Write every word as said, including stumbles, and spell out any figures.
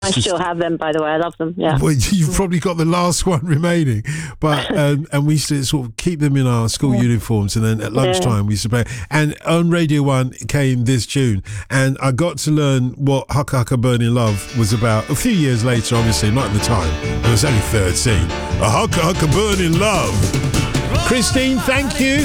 I still have them, by the way. I love them. Yeah. Well, you've probably got the last one remaining, but um, and we used to sort of keep them in our school yeah. uniforms, and then at lunchtime yeah. we used to play. And on Radio One came this tune, and I got to learn what Hukka Hukka Burning Love was about a few years later. Obviously, not at the time. I was only thirteen. A Hukka Hukka Burning Love. Christine, thank you.